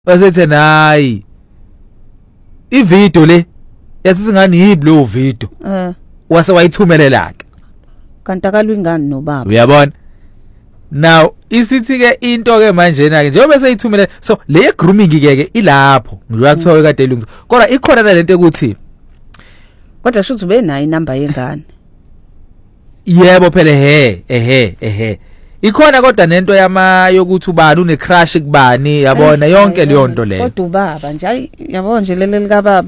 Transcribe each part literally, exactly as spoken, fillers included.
basethe nayi ivideo le yathi singani yiblo video eh wase wayithumelela ke kanti akalwi ingane nobaba uyabona now isithi ke into ke manje na ke njengoba seyithumele so le grooming ke ke ilapho ngiyakuthola kade ilungisa kodwa ikhona lento ekuthi kodwa shuthi ube nayo inamba yengane yebo phela he ehe ehe ikhona kodwa nento yama yokuthi ubani une crush kubani yabona yonke leyo nto leyo kodwa ubaba nje ayi yabona nje leli lika baba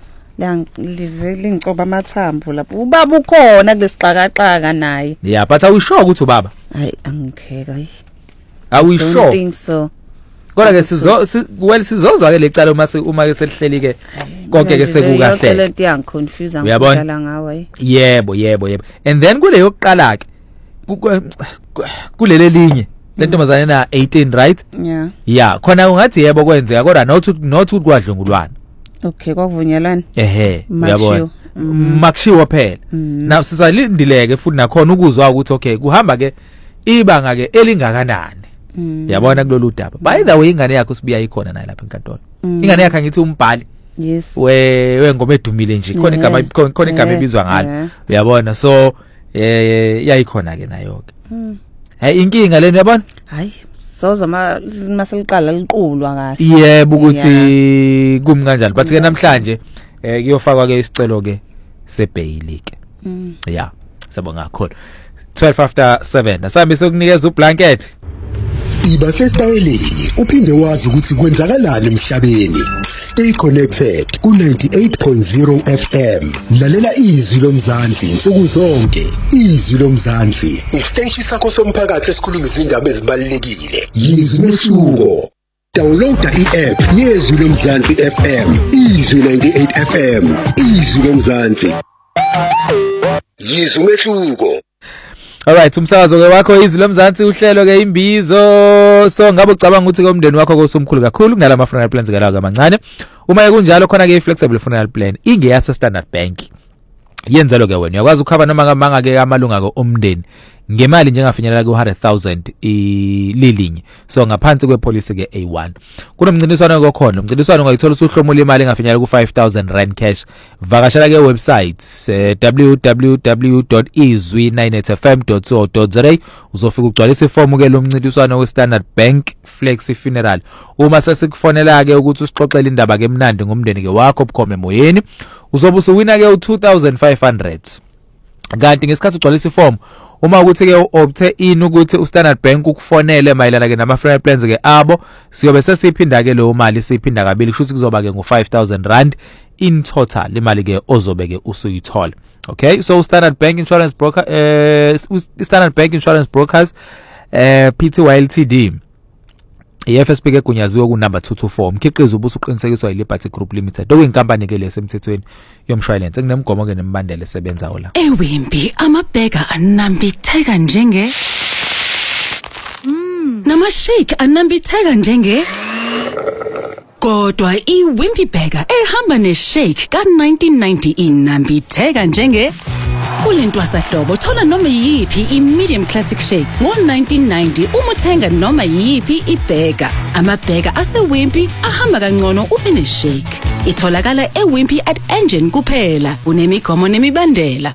lingcoba amathambo lapho ubaba ukhona kulesixakaxaka naye yeah but awusho ukuthi ubaba hayi angikheka yi awusho don't think so kodwa ke sizo well sizozwa ke lecala uma uma ke selihleli ke konke ke sekukahle lento yang confuse angidlala ngawe yebo yebo yebo and then kule yokuqala ke kulele linye lentombazane na eighteen right yeah yeah khona ungathi yebo kwenzeka kodwa not not kwadlungulwana okay kwavunyelana ehe uyabona makushiwa phela now sisalindileke futhi nakhona ukuzwa ukuthi okay kuhamba ke ibanga ke elingakanani yabona kulolu daba by the way ingane yakho sibuya ikhona nayo lapha enkantolo ingane yakho ngithi umbhali yes we wengoma edumile nje khona igama khona igama ebizwa ngalo uyabona so eh yayikhona ke nayo ke hey inkinga leni yabona hayi sozo maseliqala liqulwa kahle yebo ukuthi kumi kanjani but ke namhlanje eh kuyofakwa ke isicelo ke sebail ke yeah sabonga kakhulu twelve after seven asambe sokunikeza ublanket iba sesitayeleni uphinde wazi ukuthi kwenzakalani emhlabeni stay connected ku ninety-eight point zero F M lalela izwi lomzansi insuku zonke izwi lomzansi isiteshi sakho somphakathi esikhuluma izindaba ezibalekile yizwi mehluko downloada i-app yezwi lomzansi F M izwi ninety-eight F M izwi lomzansi yizwi mehluko. Alright umsakazo ke wakho izwi lomzansi uhlelo ke imbizo so ngabe ucabanga ukuthi ke umndeni wakho kosomkhulu kakhulu kunalama funeral plans ke lawo kamancane uma kunjalo khona ke flexible funeral plan ingeyase Standard Bank yenzelo ke wena uyakwazi ukukhava noma ngamanga ke amalunga ke omndeni ngemali njengafinyelela ku one hundred thousand ililinye so ngaphansi kwepolicy ke A one kunomncintiswano kokhona umncintiswano ungayithola usuhlomula imali engafinyelela ku five thousand rand cash vakashela ke website w w w dot izwi nine eight f m dot co dot za uzofika ugcwalisa ifomu ke lomncintiswano we Standard Bank Flexi Funeral uma sesikufonela ke ukuthi usixoxele indaba ke emnandi ngomndeni ke wakho bukhome moyeni uzobe usuwina ke u two thousand five hundred kanti ngesikhathi ugcwalisa ifomu uma ukuthi ke opthe in ukuthi uStandard Bank ukufonele mayelana ke nama funeral plans ke abo siyobe sesiphinda ke lo mali siphinda kabili kusho ukuthi kuzoba ke ngo five thousand rand in total imali ke ozobe ke usuyithola okay so Standard Bank Insurance Broker eh Standard Bank Insurance Brokers eh P T Y Ltd I F S B ke gunyaziwe ku number two two four umkhiqizo ubuso uqinisekiswa yiLiberty Group Limited okuyinkampani ke lesemthethweni yomshwalense kunemigomo ke nemibandela esebenzayo la ewimbi amabheka anambitheka njenge mm namashake anambitheka njenge kodwa iWimpy Burger ehamba neshake ka nineteen ninety inambitheka njenge kulento asahlobo thola noma yipi i-medium classic shake ngo nineteen ninety uma uthenga noma yipi ibheka amabheka aseWimpy ahamba kangcono ube neshake itholakala eWimpy at Engine kuphela unemigomo nemibandela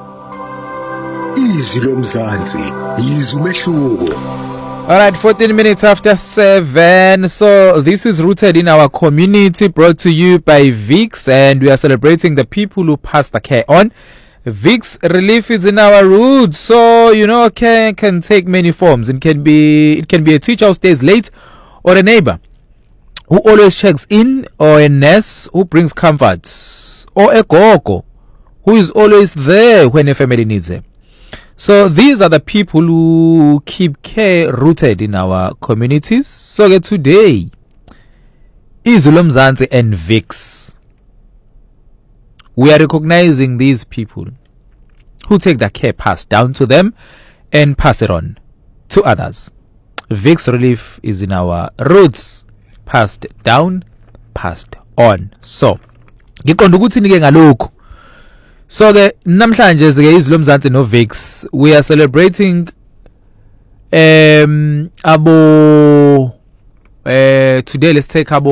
izwi lomzansi yizwi mehluko. Alright, fourteen minutes after seven. So this is rooted in our community, brought to you by Vicks, and we are celebrating the people who pass the care on. Vicks relief is in our roots, so you know care can take many forms. It can be it can be a teacher who stays late, or a neighbor who always checks in, or a nurse who brings comfort, or a gogo who is always there when a family needs him. So these are the people who keep care rooted in our communities. So get today Izwi lomzansi and Vicks, we are recognizing these people who take the care passed down to them and pass it on to others. Vicks relief is in our roots, passed down, passed on. So ngiqonda ukuthi nike ngalokho. So ke namhlanje ke Izwi lomzansi no Vicks, we are celebrating um abo Eh today let's take abo